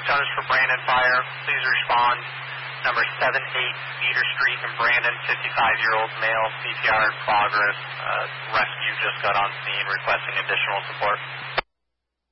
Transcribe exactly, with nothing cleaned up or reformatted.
Hunters for Brandon Fire. Please respond. Number seven eight Meter Street in Brandon, fifty-five-year-old male, C P R in progress. Uh, rescue just got on scene requesting additional support.